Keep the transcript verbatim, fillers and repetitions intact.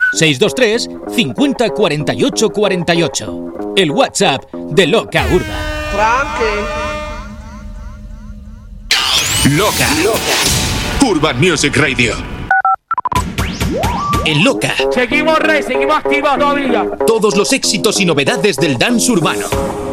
seis dos tres cincuenta cuarenta y ocho cuarenta y ocho. El WhatsApp de Loca Urban. Loca. Loca. Urban Music Radio. En Loca. Seguimos rey, seguimos activos todavía. Todos los éxitos y novedades del dance urbano.